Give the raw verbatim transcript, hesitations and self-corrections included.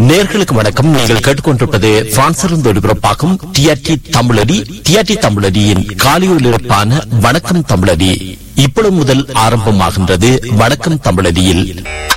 நேர்களுக்கு வணக்கம். நீங்கள் கேட்டுக்கொண்டிருப்பது பிரான்சிலிருந்து ஒளிபரப்பாகும் டிஆர்டி தமிழடி. டிஆர்டி தமிழடியின் காலியொலிபரப்பான வணக்கம் தமிழடி இப்பொழுது முதல் ஆரம்பமாகின்றது. வணக்கம் தமிழடியில்